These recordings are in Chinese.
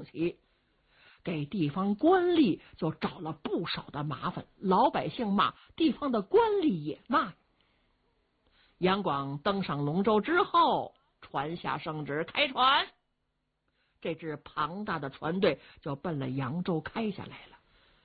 起，给地方官吏就找了不少的麻烦，老百姓骂，地方的官吏也骂。杨广登上龙舟之后，传下圣旨，开船。这支庞大的船队就奔了扬州开下来了。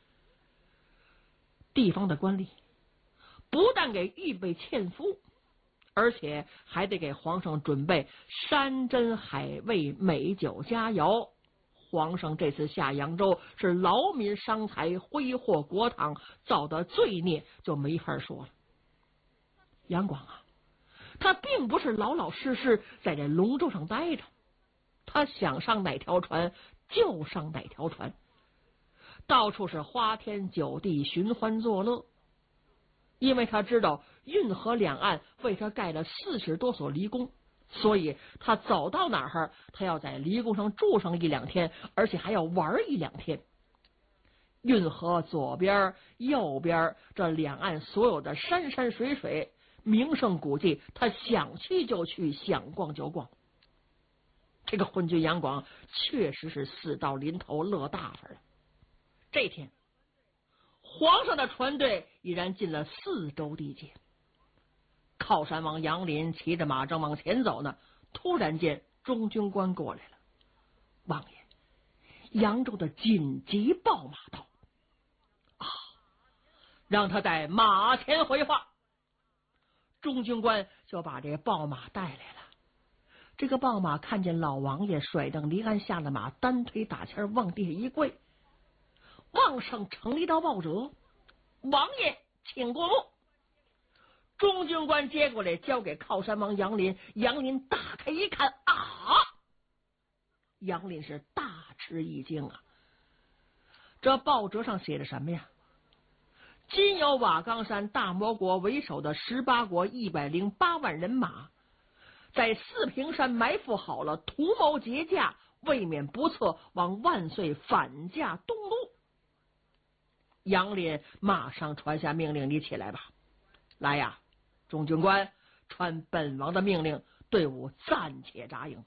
地方的官吏不但给预备纤夫，而且还得给皇上准备山珍海味、美酒佳肴。皇上这次下扬州是劳民伤财，挥霍国帑，造的罪孽就没法说了。杨广啊，他并不是老老实实在这龙舟上待着，他想上哪条船就上哪条船，到处是花天酒地，寻欢作乐。因为他知道运河两岸为他盖了40多所离宫，所以他走到哪儿，他要在离宫上住上1-2天，而且还要玩1-2天。运河左边右边这两岸所有的山山水水、名胜古迹，他想去就去，想逛就逛。这个昏君杨广确实是死到临头，乐大发了。这天皇上的船队已然进了4州地界，靠山王杨林骑着马正往前走呢，突然间中军官过来了：“王爷，扬州的紧急报马到啊，让他在马前回话。”中军官就把这报马带来了。这个报马看见老王爷甩蹬离鞍下了马，单腿打签往地下一跪，往上呈了一道报折：“王爷请过目。”中军官接过来交给靠山王杨林，杨林打开一看，啊！杨林是大吃一惊啊！这报折上写着什么呀？今有瓦岗山大魔国为首的18国108万人马，在四平山埋伏好了，图谋劫驾，未免不测，往万岁反驾东路。杨林马上传下命令：“你起来吧，来呀！中军官，传本王的命令，队伍暂且扎营。”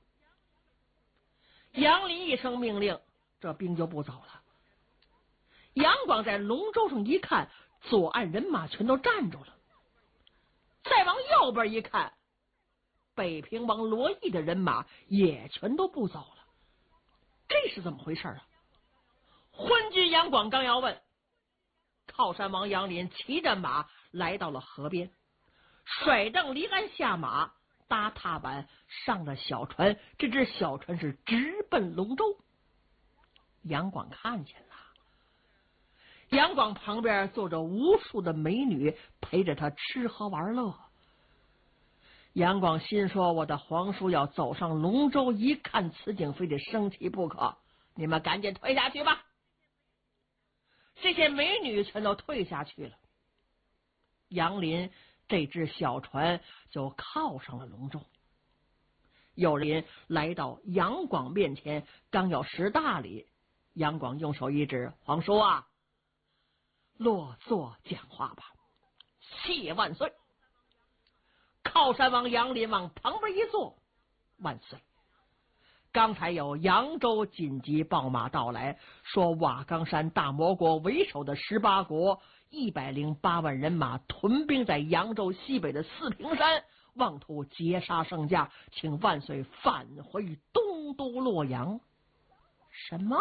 杨林一声命令，这兵就不走了。杨广在龙舟上一看，左岸人马全都站住了。再往右边一看，北平王罗毅的人马也全都不走了。这是怎么回事啊？昏君杨广刚要问，靠山王杨林骑着马来到了河边，甩蹬离鞍下马，搭踏板上了小船。这只小船是直奔龙舟。杨广看见了，杨广旁边坐着无数的美女陪着他吃喝玩乐。杨广心说：“我的皇叔要走上龙舟，一看此景非得生气不可，你们赶紧退下去吧。”这些美女全都退下去了。杨林这只小船就靠上了龙舟。有人来到杨广面前，刚要识大礼，杨广用手一指：“皇叔啊，落座讲话吧，谢万岁。”靠山王杨林往旁边一坐：“万岁，刚才有扬州紧急报马到来，说瓦岗山大魔国为首的18国108万人马屯兵在扬州西北的四平山，妄图劫杀圣驾，请万岁返回东都洛阳。”什么？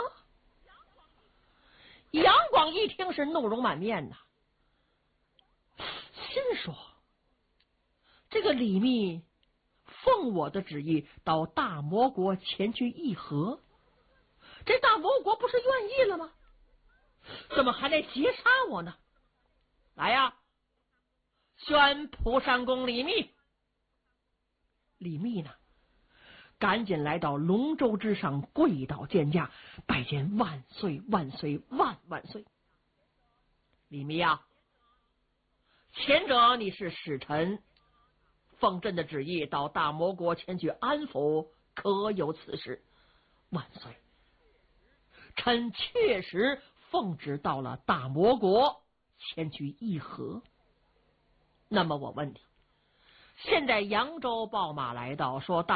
杨广一听是怒容满面呐，心说：这个李密奉我的旨意到大魔国前去议和，这大魔国不是愿意了吗？怎么还来劫杀我呢？来呀，宣蒲山公李密。李密呢，赶紧来到龙舟之上，跪倒见驾，拜见万岁万岁万万岁。李密啊，前者你是使臣，奉朕的旨意到大魔国前去安抚，可有此事？万岁，臣确实奉旨到了大魔国前去议和。那么我问你，现在扬州报马来到，说大